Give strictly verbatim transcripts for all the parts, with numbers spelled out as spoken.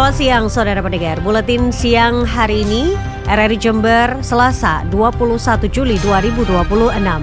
Selamat siang saudara pendengar, buletin siang hari ini R R I Jember Selasa dua puluh satu Juli dua ribu dua puluh enam.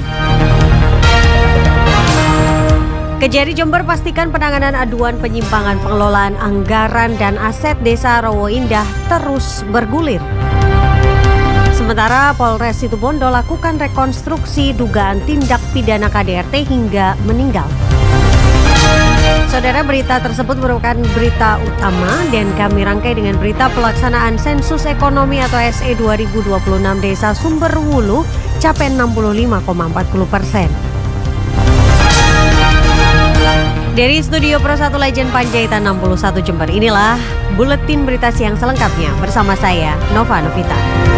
Kejari Jember pastikan penanganan aduan penyimpangan pengelolaan anggaran dan aset Desa Rowo Indah terus bergulir. Sementara Polres Situbondo lakukan rekonstruksi dugaan tindak pidana K D R T hingga meninggal. Saudara, berita tersebut merupakan berita utama dan kami rangkai dengan berita pelaksanaan sensus ekonomi atau S E dua ribu dua puluh enam Desa Sumberwulu capai enam puluh lima koma empat puluh persen. Dari Studio Pro satu Legend Panjaitan enam puluh satu Jember, inilah buletin berita siang selengkapnya bersama saya Nova Novita.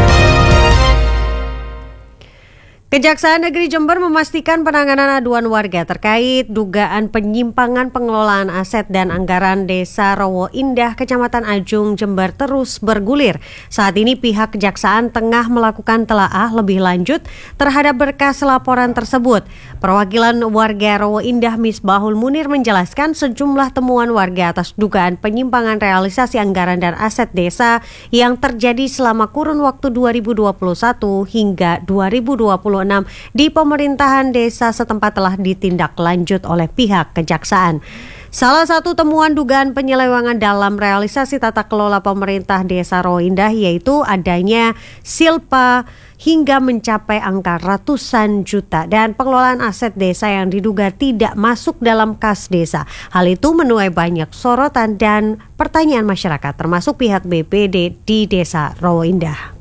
Kejaksaan Negeri Jember memastikan penanganan aduan warga terkait dugaan penyimpangan pengelolaan aset dan anggaran Desa Rowo Indah, Kecamatan Ajung, Jember terus bergulir. Saat ini pihak kejaksaan tengah melakukan telaah lebih lanjut terhadap berkas laporan tersebut. Perwakilan warga Rowo Indah Misbahul Munir menjelaskan sejumlah temuan warga atas dugaan penyimpangan realisasi anggaran dan aset desa yang terjadi selama kurun waktu dua ribu dua puluh satu hingga dua ribu dua puluh enam di pemerintahan desa setempat telah ditindaklanjut oleh pihak kejaksaan. Salah satu temuan dugaan penyelewengan dalam realisasi tata kelola pemerintah Desa Rowo Indah yaitu adanya silpa hingga mencapai angka ratusan juta dan pengelolaan aset desa yang diduga tidak masuk dalam kas desa. Hal itu menuai banyak sorotan dan pertanyaan masyarakat termasuk pihak B P D di Desa Rowo Indah.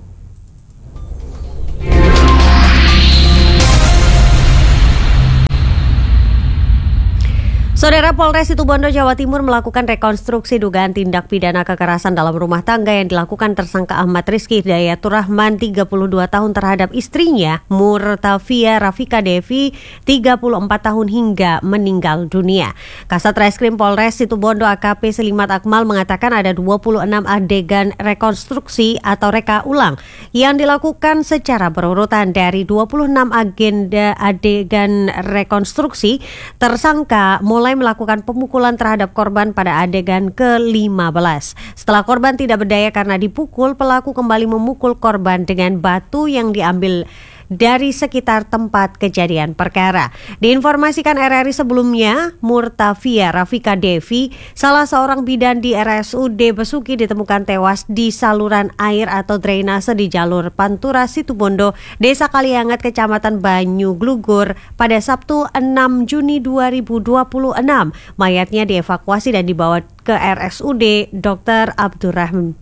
Saudara, Polres Situbondo, Jawa Timur melakukan rekonstruksi dugaan tindak pidana kekerasan dalam rumah tangga yang dilakukan tersangka Ahmad Rizky Hidayatur Rahman, tiga puluh dua tahun terhadap istrinya Murtafia Rafika Devi, tiga puluh empat tahun hingga meninggal dunia. Kasat Reskrim Polres Situbondo A K P Selimat Akmal mengatakan ada dua puluh enam adegan rekonstruksi atau reka ulang yang dilakukan secara berurutan. Dari dua puluh enam agenda adegan rekonstruksi, tersangka mulai melakukan pemukulan terhadap korban pada adegan ke lima belas. Setelah korban tidak berdaya karena dipukul, pelaku kembali memukul korban dengan batu yang diambil dari sekitar tempat kejadian perkara. Diinformasikan R R I sebelumnya, Murtafia Rafika Devi, salah seorang bidan di R S U D Besuki, ditemukan tewas di saluran air atau drainase di jalur Pantura Situbondo, Desa Kaliangat, Kecamatan Banyu Glugur pada Sabtu enam Juni dua ribu dua puluh enam. Mayatnya dievakuasi dan dibawa ke R S U D Dokter Abdurrahman.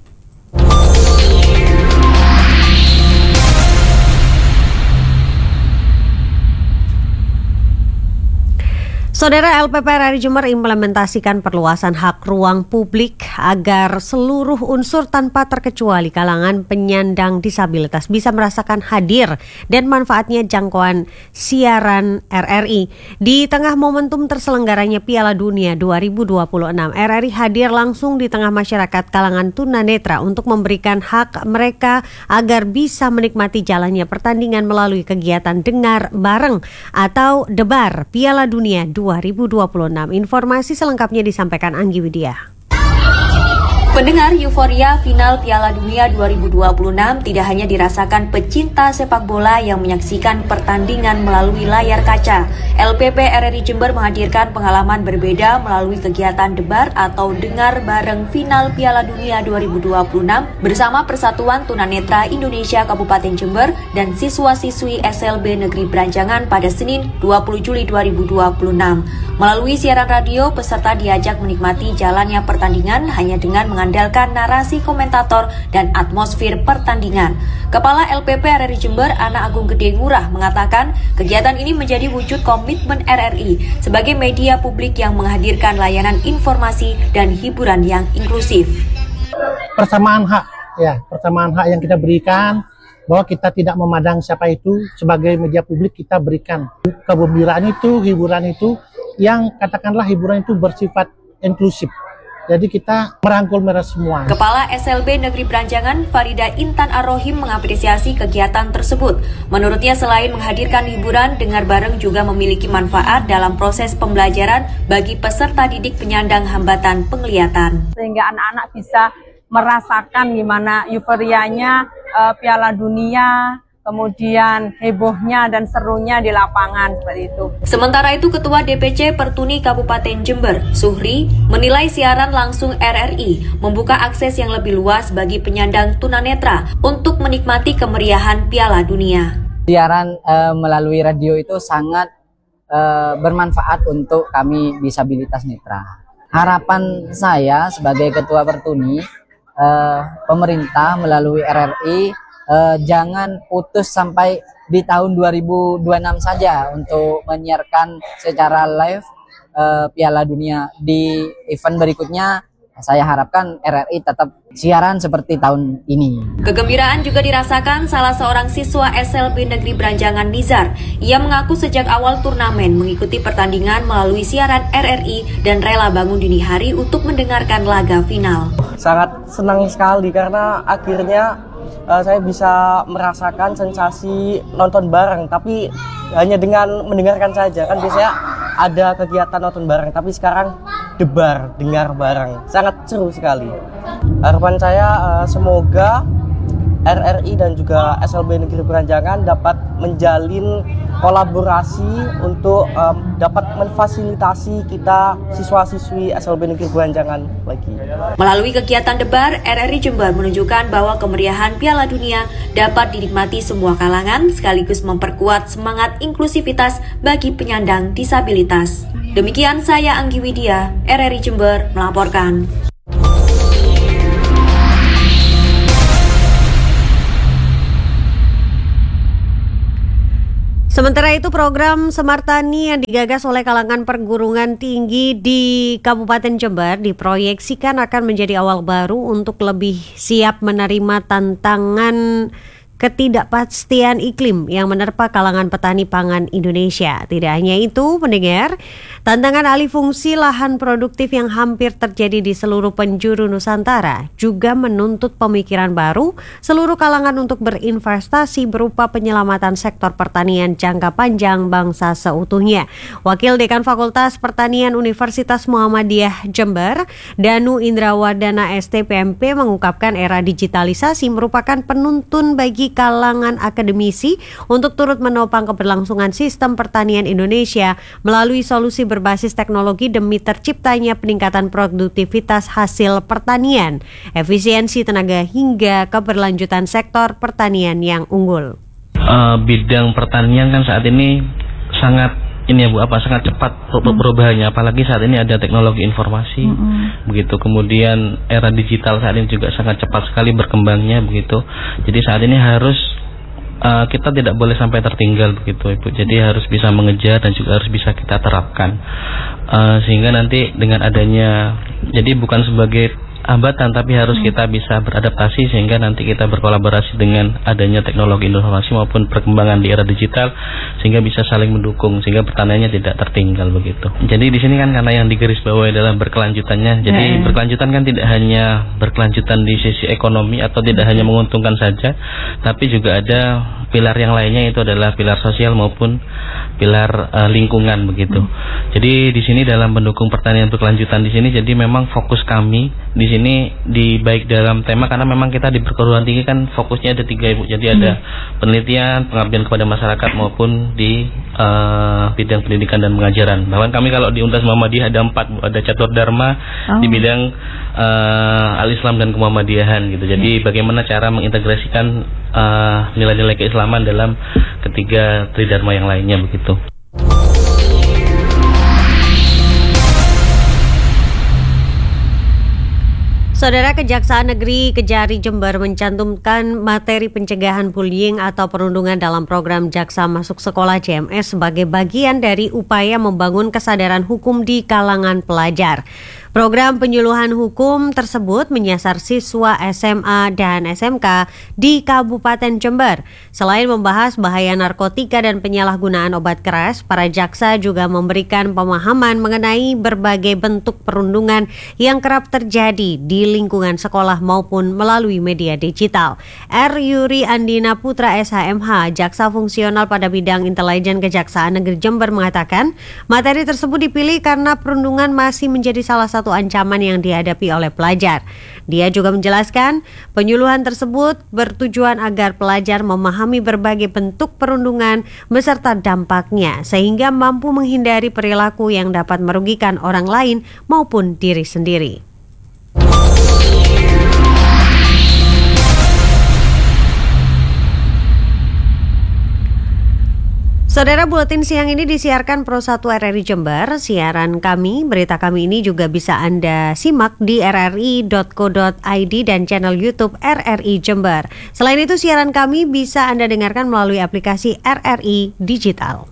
Saudara, L P P R R I Jember implementasikan perluasan hak ruang publik agar seluruh unsur tanpa terkecuali kalangan penyandang disabilitas bisa merasakan hadir dan manfaatnya jangkauan siaran R R I. Di tengah momentum terselenggaranya Piala Dunia dua ribu dua puluh enam, R R I hadir langsung di tengah masyarakat kalangan tunanetra untuk memberikan hak mereka agar bisa menikmati jalannya pertandingan melalui kegiatan dengar bareng atau debar Piala Dunia dua ribu dua puluh enam. Informasi selengkapnya disampaikan Anggi Widya. Pendengar, euforia final Piala Dunia dua ribu dua puluh enam tidak hanya dirasakan pecinta sepak bola yang menyaksikan pertandingan melalui layar kaca. L P P R R I Jember menghadirkan pengalaman berbeda melalui kegiatan debar atau dengar bareng final Piala Dunia dua ribu dua puluh enam bersama Persatuan Tunanetra Indonesia Kabupaten Jember dan siswa-siswi S L B Negeri Branjangan pada Senin dua puluh Juli dua ribu dua puluh enam. Melalui siaran radio, peserta diajak menikmati jalannya pertandingan hanya dengan mengandalkan narasi komentator dan atmosfer pertandingan. Kepala L P P R R I Jember, Ana Agung Gede Ngurah, mengatakan kegiatan ini menjadi wujud komitmen R R I sebagai media publik yang menghadirkan layanan informasi dan hiburan yang inklusif. Persamaan hak, ya, persamaan hak yang kita berikan, bahwa kita tidak memandang siapa itu, sebagai media publik kita berikan kegembiraan itu, hiburan itu, yang katakanlah hiburan itu bersifat inklusif. Jadi kita merangkul mereka semua. Kepala S L B Negeri Branjangan, Farida Intan Ar-Rohim, mengapresiasi kegiatan tersebut. Menurutnya, selain menghadirkan hiburan, dengar bareng juga memiliki manfaat dalam proses pembelajaran bagi peserta didik penyandang hambatan penglihatan. Sehingga anak-anak bisa merasakan gimana euforianya uh, Piala Dunia, kemudian hebohnya dan serunya di lapangan seperti itu. Sementara itu Ketua D P C Pertuni Kabupaten Jember, Suhri, menilai siaran langsung R R I membuka akses yang lebih luas bagi penyandang tunanetra untuk menikmati kemeriahan Piala Dunia. Siaran uh, melalui radio itu sangat uh, bermanfaat untuk kami disabilitas netra. Harapan saya sebagai Ketua Pertuni, uh, pemerintah melalui R R I uh, jangan putus sampai di tahun dua ribu dua puluh enam saja untuk menyiarkan secara live uh, Piala Dunia. Di event berikutnya saya harapkan R R I tetap siaran seperti tahun ini. Kegembiraan juga dirasakan salah seorang siswa S L B Negeri Branjangan Nizar. Ia mengaku sejak awal turnamen mengikuti pertandingan melalui siaran R R I dan rela bangun dini hari untuk mendengarkan laga final. Sangat senang sekali karena akhirnya uh, saya bisa merasakan sensasi nonton bareng, tapi hanya dengan mendengarkan saja. Kan biasanya ada kegiatan nonton bareng, tapi sekarang debar, dengar bareng. Sangat seru sekali. Harapan saya uh, semoga R R I dan juga S L B Negeri Branjangan dapat menjalin kolaborasi untuk um, dapat memfasilitasi kita siswa-siswi S L B Negeri Branjangan lagi. Melalui kegiatan debar, R R I Jember menunjukkan bahwa kemeriahan Piala Dunia dapat dinikmati semua kalangan sekaligus memperkuat semangat inklusivitas bagi penyandang disabilitas. Demikian saya Anggi Widya, R R I Jember melaporkan. Sementara itu program Smart Tani yang digagas oleh kalangan perguruan tinggi di Kabupaten Jember diproyeksikan akan menjadi awal baru untuk lebih siap menerima tantangan ketidakpastian iklim yang menerpa kalangan petani pangan Indonesia. Tidak hanya itu, pendengar, tantangan alih fungsi lahan produktif yang hampir terjadi di seluruh penjuru Nusantara juga menuntut pemikiran baru seluruh kalangan untuk berinvestasi berupa penyelamatan sektor pertanian jangka panjang bangsa seutuhnya. Wakil Dekan Fakultas Pertanian Universitas Muhammadiyah Jember, Danu Indrawardana S T P M P, mengungkapkan era digitalisasi merupakan penuntun bagi kalangan akademisi untuk turut menopang keberlangsungan sistem pertanian Indonesia melalui solusi berbasis teknologi demi terciptanya peningkatan produktivitas hasil pertanian, efisiensi tenaga hingga keberlanjutan sektor pertanian yang unggul. Uh, bidang pertanian kan saat ini sangat ini ya Bu, apa sangat cepat perubahannya, apalagi saat ini ada teknologi informasi, mm-hmm. begitu. Kemudian era digital saat ini juga sangat cepat sekali berkembangnya, begitu. Jadi saat ini harus uh, kita tidak boleh sampai tertinggal, begitu Ibu. Jadi harus bisa mengejar dan juga harus bisa kita terapkan, uh, sehingga nanti dengan adanya, jadi bukan sebagai hambatan, tapi harus kita bisa beradaptasi sehingga nanti kita berkolaborasi dengan adanya teknologi informasi maupun perkembangan di era digital sehingga bisa saling mendukung sehingga pertaniannya tidak tertinggal, begitu. Jadi di sini kan karena yang digarisbawahi adalah berkelanjutannya. Jadi yeah. berkelanjutan kan tidak hanya berkelanjutan di sisi ekonomi atau tidak hanya menguntungkan saja, tapi juga ada pilar yang lainnya, itu adalah pilar sosial maupun pilar uh, lingkungan, begitu. Hmm. Jadi di sini dalam mendukung pertanian berkelanjutan di sini, jadi memang fokus kami di sini di baik dalam tema, karena memang kita di perguruan tinggi kan fokusnya ada tiga Ibu. Jadi ada penelitian, pengabdian kepada masyarakat maupun di uh, bidang pendidikan dan pengajaran. Bahkan kami kalau di Universitas Muhammadiyah ada empat, Bu. Ada catur dharma oh. di bidang uh, al-Islam dan kemuhammadiyahan, gitu. Jadi yeah. bagaimana cara mengintegrasikan uh, nilai-nilai keislaman dalam ketiga tridharma yang lainnya, begitu. Saudara, Kejaksaan Negeri Kejari Jember mencantumkan materi pencegahan bullying atau perundungan dalam program Jaksa Masuk Sekolah J M S sebagai bagian dari upaya membangun kesadaran hukum di kalangan pelajar. Program penyuluhan hukum tersebut menyasar siswa S M A dan S M K di Kabupaten Jember. Selain membahas bahaya narkotika dan penyalahgunaan obat keras, para jaksa juga memberikan pemahaman mengenai berbagai bentuk perundungan yang kerap terjadi di lingkungan sekolah maupun melalui media digital. R. Yuri Andina Putra S H M H, jaksa fungsional pada bidang intelijen Kejaksaan Negeri Jember, mengatakan materi tersebut dipilih karena perundungan masih menjadi salah satu satu ancaman yang dihadapi oleh pelajar. Dia juga menjelaskan, penyuluhan tersebut bertujuan agar pelajar memahami berbagai bentuk perundungan beserta dampaknya, sehingga mampu menghindari perilaku yang dapat merugikan orang lain maupun diri sendiri. Saudara, buletin siang ini disiarkan Pro satu R R I Jember. Siaran kami, berita kami ini juga bisa Anda simak di r r i dot co dot i d dan channel YouTube R R I Jember. Selain itu, siaran kami bisa Anda dengarkan melalui aplikasi R R I Digital.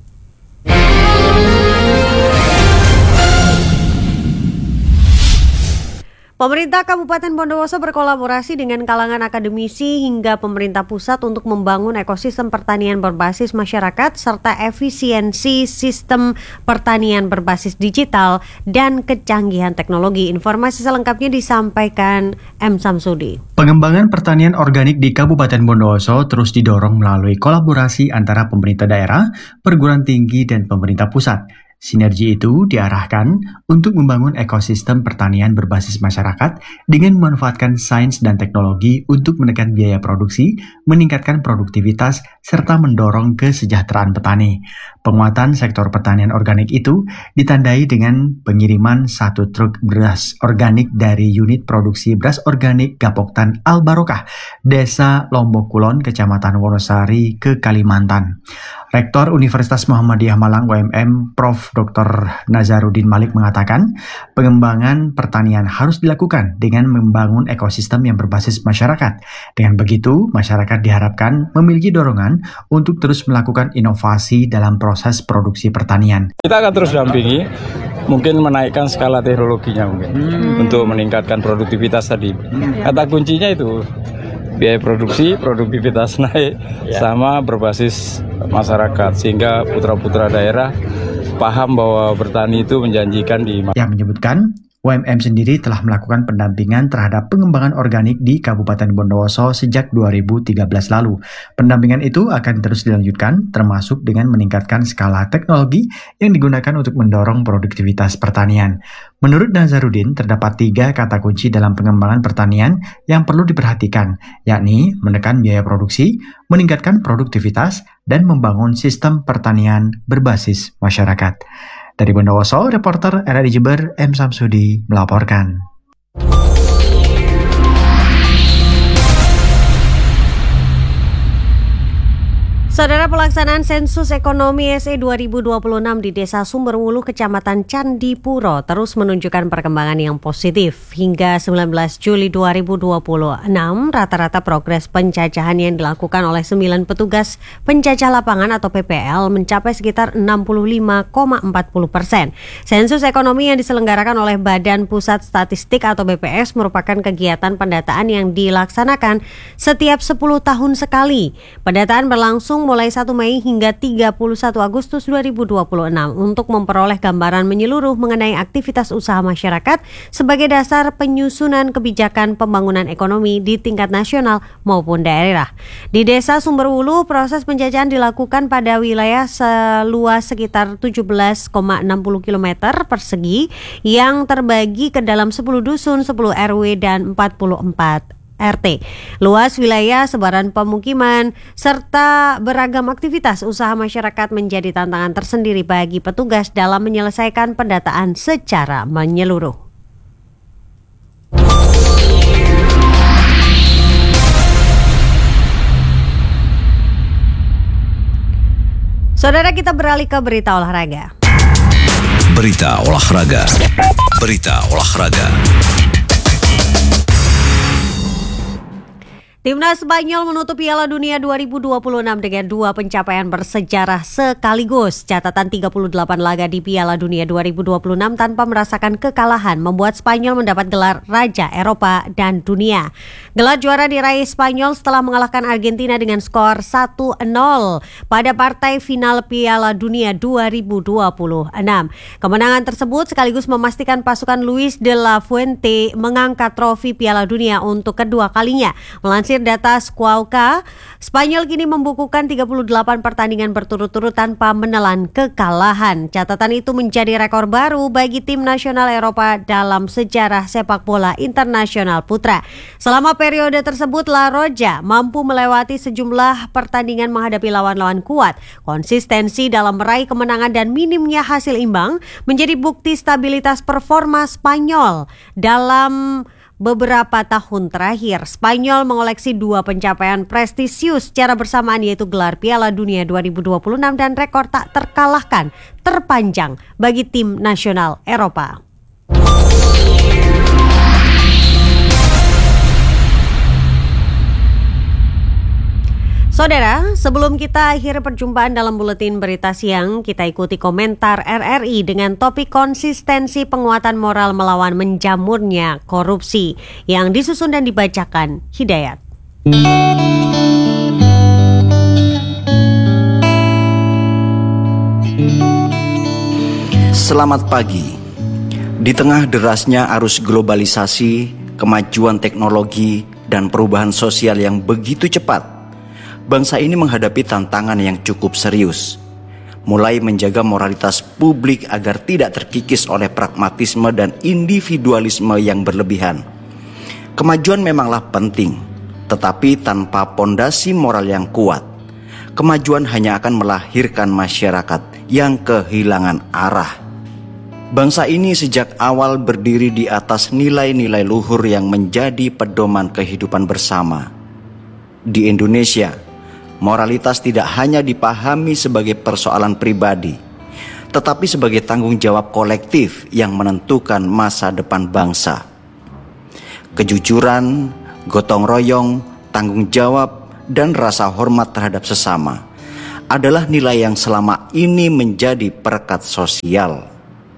Pemerintah Kabupaten Bondowoso berkolaborasi dengan kalangan akademisi hingga pemerintah pusat untuk membangun ekosistem pertanian berbasis masyarakat serta efisiensi sistem pertanian berbasis digital dan kecanggihan teknologi. Informasi selengkapnya disampaikan M. Samsudi. Pengembangan pertanian organik di Kabupaten Bondowoso terus didorong melalui kolaborasi antara pemerintah daerah, perguruan tinggi, dan pemerintah pusat. Sinergi itu diarahkan untuk membangun ekosistem pertanian berbasis masyarakat dengan memanfaatkan sains dan teknologi untuk menekan biaya produksi, meningkatkan produktivitas, serta mendorong kesejahteraan petani. Penguatan sektor pertanian organik itu ditandai dengan pengiriman satu truk beras organik dari unit produksi beras organik Gapoktan Al Barokah, Desa Lombok Kulon, Kecamatan Wonosari ke Kalimantan. Rektor Universitas Muhammadiyah Malang U M M Profesor Doktor Nazarudin Malik mengatakan, pengembangan pertanian harus dilakukan dengan membangun ekosistem yang berbasis masyarakat. Dengan begitu, masyarakat diharapkan memiliki dorongan untuk terus melakukan inovasi dalam proses produksi pertanian. Kita akan terus dampingi, mungkin menaikkan skala teknologinya mungkin hmm. untuk meningkatkan produktivitas tadi. Kata kuncinya itu biaya produksi, produktivitas naik, ya. Sama berbasis masyarakat, sehingga putra-putra daerah paham bahwa bertani itu menjanjikan di. Yang menyebutkan, U M M sendiri telah melakukan pendampingan terhadap pengembangan organik di Kabupaten Bondowoso sejak dua ribu tiga belas lalu. Pendampingan itu akan terus dilanjutkan, termasuk dengan meningkatkan skala teknologi yang digunakan untuk mendorong produktivitas pertanian. Menurut Nazarudin, terdapat tiga kata kunci dalam pengembangan pertanian yang perlu diperhatikan, yakni menekan biaya produksi, meningkatkan produktivitas, dan membangun sistem pertanian berbasis masyarakat. Dari Bondowoso, reporter R R I Jember M. Samsudi melaporkan. Saudara, pelaksanaan sensus ekonomi S E dua ribu dua puluh enam di Desa Sumberwulu, Kecamatan Candipuro terus menunjukkan perkembangan yang positif. Hingga sembilan belas Juli dua ribu dua puluh enam, rata-rata progres penjajahan yang dilakukan oleh sembilan petugas penjajah lapangan atau P P L mencapai sekitar enam puluh lima koma empat puluh persen. Sensus ekonomi yang diselenggarakan oleh Badan Pusat Statistik atau B P S merupakan kegiatan pendataan yang dilaksanakan setiap sepuluh tahun sekali. Pendataan berlangsung mulai satu Mei hingga tiga puluh satu Agustus dua ribu dua puluh enam untuk memperoleh gambaran menyeluruh mengenai aktivitas usaha masyarakat sebagai dasar penyusunan kebijakan pembangunan ekonomi di tingkat nasional maupun daerah. Di Desa Sumberwulu, proses penjajahan dilakukan pada wilayah seluas sekitar tujuh belas koma enam puluh kilometer persegi yang terbagi ke dalam sepuluh dusun, sepuluh R W, dan empat puluh empat R T. Luas wilayah, sebaran pemukiman, serta beragam aktivitas usaha masyarakat menjadi tantangan tersendiri bagi petugas dalam menyelesaikan pendataan secara menyeluruh. Saudara, kita beralih ke berita olahraga. Berita olahraga. Berita olahraga. Timnas Spanyol menutup Piala Dunia dua ribu dua puluh enam dengan dua pencapaian bersejarah sekaligus. Catatan tiga puluh delapan laga di Piala Dunia dua ribu dua puluh enam tanpa merasakan kekalahan membuat Spanyol mendapat gelar Raja Eropa dan Dunia. Gelar juara diraih Spanyol setelah mengalahkan Argentina dengan skor satu nol pada partai final Piala Dunia dua ribu dua puluh enam. Kemenangan tersebut sekaligus memastikan pasukan Luis de la Fuente mengangkat trofi Piala Dunia untuk kedua kalinya. Melansir Dilansir data Squawka, Spanyol kini membukukan tiga puluh delapan pertandingan berturut-turut tanpa menelan kekalahan. Catatan itu menjadi rekor baru bagi tim nasional Eropa dalam sejarah sepak bola internasional putra. Selama periode tersebut, La Roja mampu melewati sejumlah pertandingan menghadapi lawan-lawan kuat. Konsistensi dalam meraih kemenangan dan minimnya hasil imbang menjadi bukti stabilitas performa Spanyol. Dalam beberapa tahun terakhir, Spanyol mengoleksi dua pencapaian prestisius secara bersamaan, yaitu gelar Piala Dunia dua ribu dua puluh enam dan rekor tak terkalahkan terpanjang bagi tim nasional Eropa. Saudara, sebelum kita akhiri perjumpaan dalam buletin berita siang, kita ikuti komentar R R I dengan topik konsistensi penguatan moral melawan menjamurnya korupsi yang disusun dan dibacakan Hidayat. Selamat pagi. Di tengah derasnya arus globalisasi, kemajuan teknologi, dan perubahan sosial yang begitu cepat, bangsa ini menghadapi tantangan yang cukup serius, mulai menjaga moralitas publik agar tidak terkikis oleh pragmatisme dan individualisme yang berlebihan. Kemajuan memanglah penting, tetapi tanpa pondasi moral yang kuat, kemajuan hanya akan melahirkan masyarakat yang kehilangan arah. Bangsa ini sejak awal berdiri di atas nilai-nilai luhur yang menjadi pedoman kehidupan bersama. Di Indonesia, moralitas tidak hanya dipahami sebagai persoalan pribadi, tetapi sebagai tanggung jawab kolektif yang menentukan masa depan bangsa. Kejujuran, gotong royong, tanggung jawab, dan rasa hormat terhadap sesama adalah nilai yang selama ini menjadi perekat sosial.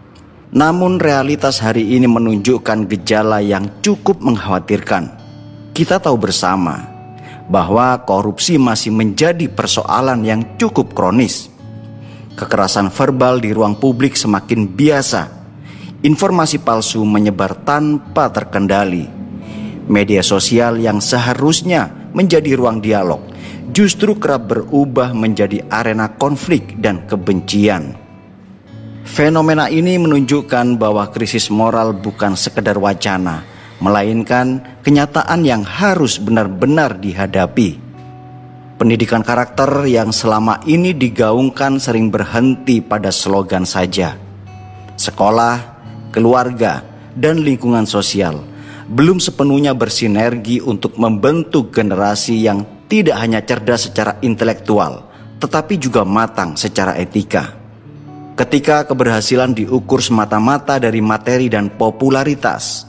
Namun realitas hari ini menunjukkan gejala yang cukup mengkhawatirkan. Kita tahu bersama bahwa korupsi masih menjadi persoalan yang cukup kronis. Kekerasan verbal di ruang publik semakin biasa. Informasi palsu menyebar tanpa terkendali. Media sosial yang seharusnya menjadi ruang dialog justru kerap berubah menjadi arena konflik dan kebencian. Fenomena ini menunjukkan bahwa krisis moral bukan sekedar wacana, melainkan kenyataan yang harus benar-benar dihadapi. Pendidikan karakter yang selama ini digaungkan sering berhenti pada slogan saja. Sekolah, keluarga, dan lingkungan sosial belum sepenuhnya bersinergi untuk membentuk generasi yang tidak hanya cerdas secara intelektual, tetapi juga matang secara etika. Ketika keberhasilan diukur semata-mata dari materi dan popularitas,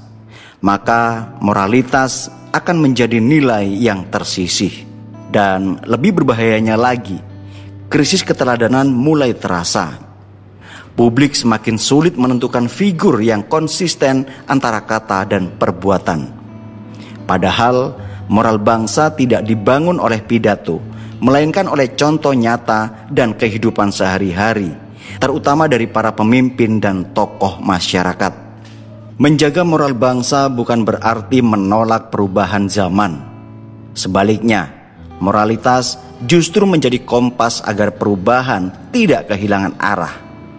maka moralitas akan menjadi nilai yang tersisih. Dan lebih berbahayanya lagi, krisis keteladanan mulai terasa. Publik semakin sulit menentukan figur yang konsisten antara kata dan perbuatan. Padahal moral bangsa tidak dibangun oleh pidato, melainkan oleh contoh nyata dan kehidupan sehari-hari, terutama dari para pemimpin dan tokoh masyarakat. Menjaga moral bangsa bukan berarti menolak perubahan zaman. Sebaliknya, moralitas justru menjadi kompas agar perubahan tidak kehilangan arah.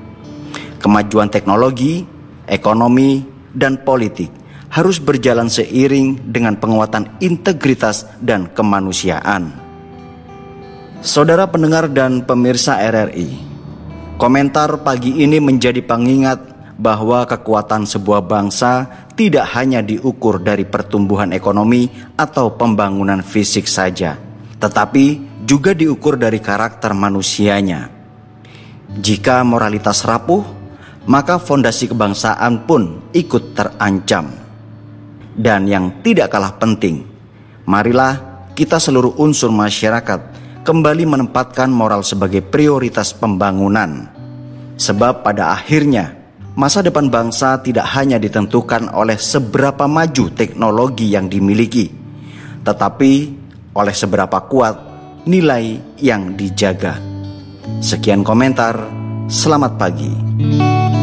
Kemajuan teknologi, ekonomi, dan politik harus berjalan seiring dengan penguatan integritas dan kemanusiaan. Saudara pendengar dan pemirsa R R I, komentar pagi ini menjadi pengingat bahwa kekuatan sebuah bangsa tidak hanya diukur dari pertumbuhan ekonomi atau pembangunan fisik saja, tetapi juga diukur dari karakter manusianya. Jika moralitas rapuh, maka fondasi kebangsaan pun ikut terancam. Dan yang tidak kalah penting, marilah kita seluruh unsur masyarakat kembali menempatkan moral sebagai prioritas pembangunan. Sebab pada akhirnya, masa depan bangsa tidak hanya ditentukan oleh seberapa maju teknologi yang dimiliki, tetapi oleh seberapa kuat nilai yang dijaga. Sekian komentar, selamat pagi.